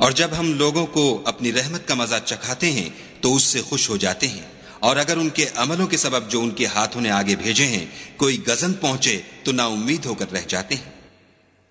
और जब हम लोगों को अपनी रहमत का मजा चखाते हैं तो उससे खुश हो जाते हैं, और अगर उनके अमलों के सबब जो उन्हें हाथों ने आगे भेजे हैं कोई गजन पहुंचे तो नाउम्मीद होकर रह जाते हैं।